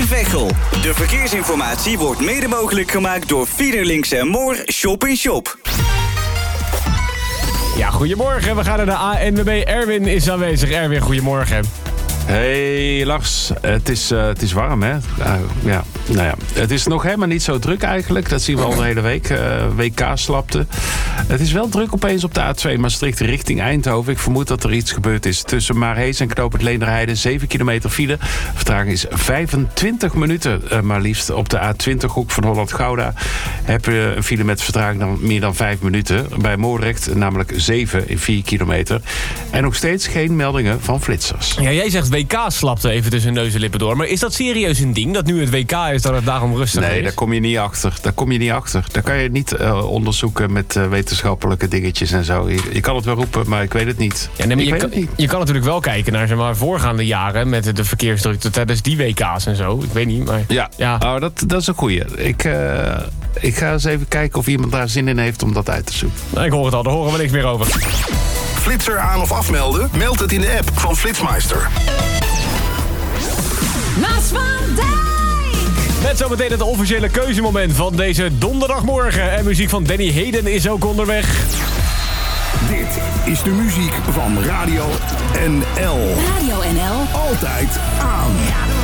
Veghel. De verkeersinformatie wordt mede mogelijk gemaakt door Fiederlinks en Moor Shop in Shop. Ja, goedemorgen. We gaan naar de ANWB. Erwin is aanwezig. Erwin, goedemorgen. Hey Lars, het is warm hè? Het is nog helemaal niet zo druk eigenlijk. Dat zien we al de hele week. WK-slapte. Het is wel druk opeens op de A2 Maastricht richting Eindhoven. Ik vermoed dat er iets gebeurd is. Tussen Maarhees en Knoopend Leenderheide 7 kilometer file. Vertraging is 25 minuten maar liefst. Op de A20 hoek van Holland-Gouda heb je een file met vertraging dan meer dan 5 minuten. Bij Moordrecht namelijk 7 in 4 kilometer. En nog steeds geen meldingen van flitsers. Ja, jij zegt WK-slapte even tussen neus en lippen door. Maar is dat serieus een ding? Dat nu het WK is, dat het daarom rustig is? Nee, daar kom je niet achter. Daar kan je niet onderzoeken met wetenschappelijke dingetjes en zo. Je kan het wel roepen, maar ik weet het niet. Ja, nee, je kan natuurlijk wel kijken naar zeg maar, voorgaande jaren met de verkeersdrukte tijdens die WK's en zo. Ik weet niet, maar... Ja. Oh, dat is een goeie. Ik ga eens even kijken of iemand daar zin in heeft om dat uit te zoeken. Nou, ik hoor het al, daar horen we niks meer over. Flitser aan of afmelden? Meld het in de app van Flitsmeister. Maas van Dijk! Met zometeen het officiële keuzemoment van deze donderdagmorgen. En muziek van Danny Hayden is ook onderweg. Dit is de muziek van Radio NL. Radio NL. Altijd aan.